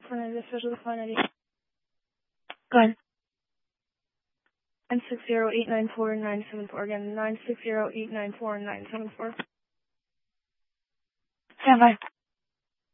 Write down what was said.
490, special to 490. Go ahead. 960-894-974. Again, 960-894-974. Stand by.